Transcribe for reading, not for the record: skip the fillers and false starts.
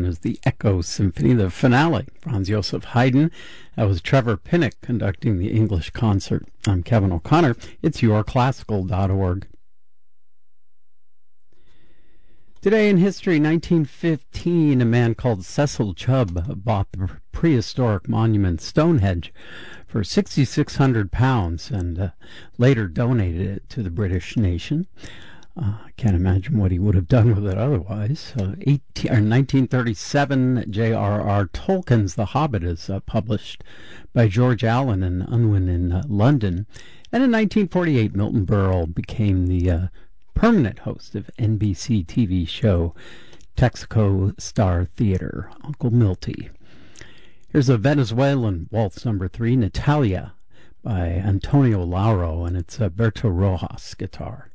known as the Echo Symphony, the finale. Franz Joseph Haydn. That was Trevor Pinnock conducting the English concert. I'm Kevin O'Connor. It's yourclassical.org. Today in history, 1915, a man called Cecil Chubb bought the prehistoric monument Stonehenge for £6,600 and later donated it to the British nation. I can't imagine what he would have done with it otherwise. 1937, J.R.R. Tolkien's The Hobbit is published by George Allen and Unwin in London. And in 1948, Milton Berle became the permanent host of NBC TV show Texaco Star Theater, Uncle Milty. Here's a Venezuelan waltz number 3, Natalia, by Antonio Lauro, and it's Berto Rojas guitar.